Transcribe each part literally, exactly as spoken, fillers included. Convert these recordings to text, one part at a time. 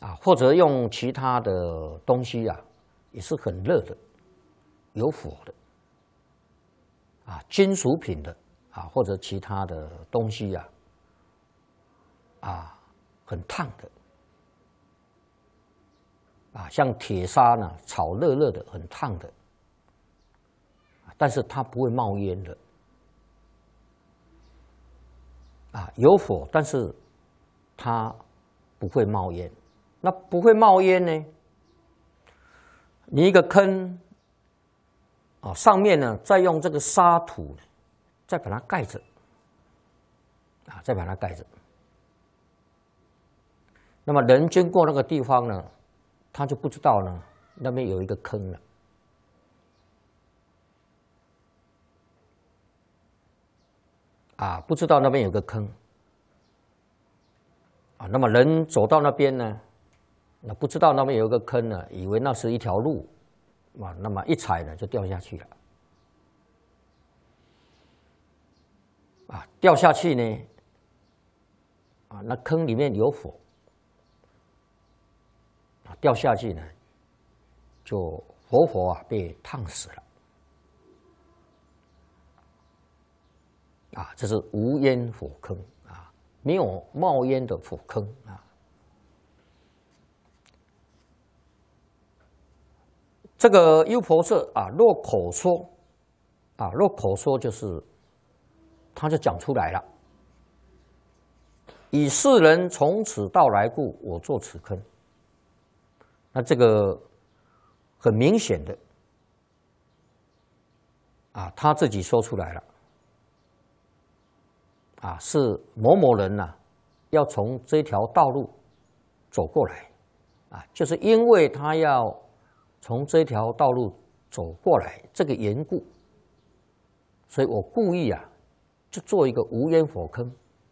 啊，或者用其他的东西啊，也是很热的，有火的，啊，金属品的啊，或者其他的东西啊，啊，很烫的，啊，像铁砂呢，炒热热的，很烫的，但是它不会冒烟的，啊，有火，但是它不会冒烟。那不会冒烟呢？你一个坑啊，上面呢再用这个沙土再把它盖着，啊，再把它盖着。那么人经过那个地方呢，他就不知道呢那边有一个坑了。啊，不知道那边有个坑。啊，那么人走到那边呢？那不知道那边有一个坑呢，以为那是一条路，啊，那么一踩呢就掉下去了，啊，掉下去呢，啊，那坑里面有火，啊，掉下去呢，就活活啊被烫死了，啊，这是无烟火坑啊，没有冒烟的火坑啊。这个优婆塞啊，若口说，啊，若口说就是，他就讲出来了。以世人从此到来故，我作此坑。那这个很明显的，啊，他自己说出来了，啊，是某某人呐、啊，要从这条道路走过来，啊，就是因为他要从这条道路走过来这个缘故，所以我故意啊，就做一个无烟火坑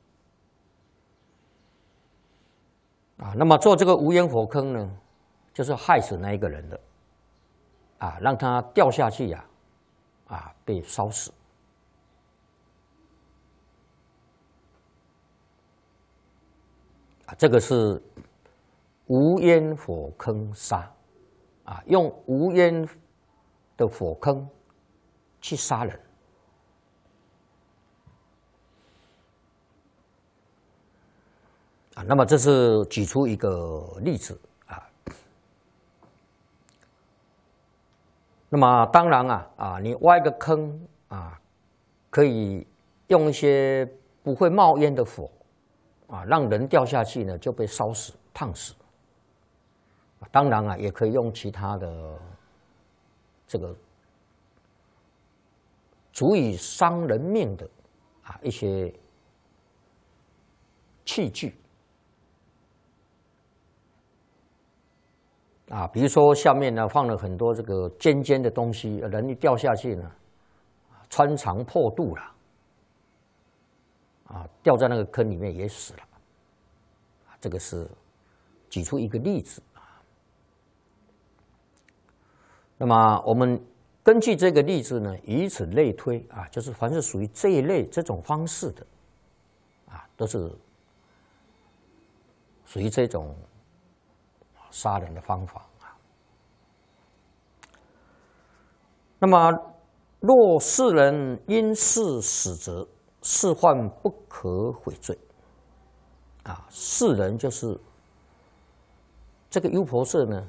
啊。那么做这个无烟火坑呢，就是害死那一个人的啊，让他掉下去呀、啊，啊，被烧死啊。这个是无烟火坑杀。啊，用无烟的火坑去杀人啊，那么这是举出一个例子啊。那么当然啊啊，你挖一个坑啊，可以用一些不会冒烟的火啊，让人掉下去呢就被烧死、烫死。当然啊，也可以用其他的这个足以伤人命的啊一些器具啊，比如说下面呢放了很多这个尖尖的东西，人一掉下去呢，穿肠破肚了，啊，掉在那个坑里面也死了，啊，这个是举出一个例子。那么我们根据这个例子呢，以此类推啊，就是凡是属于这一类这种方式的，啊，都是属于这种杀人的方法啊。那么，若世人因事死者，是患不可悔罪。啊，世人就是这个优婆塞呢。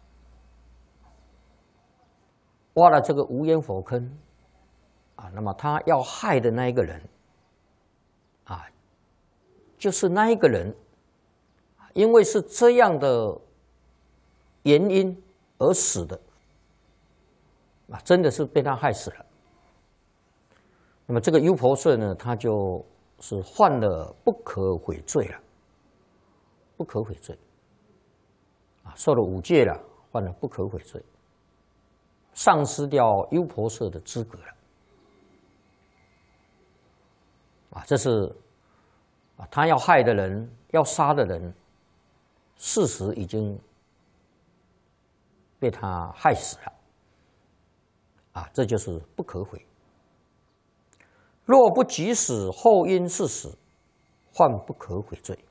挖了这个无烟火坑，啊，那么他要害的那一个人，啊，就是那一个人，因为是这样的原因而死的，啊，真的是被他害死了。那么这个优婆塞呢，他就是犯了不可悔罪了，不可悔罪，啊，受了五戒了，犯了不可悔罪。丧失掉优婆塞的资格了，啊，这是啊，他要害的人，要杀的人，事实已经被他害死了，啊，这就是不可悔。若不及死，后因是死，患不可悔罪。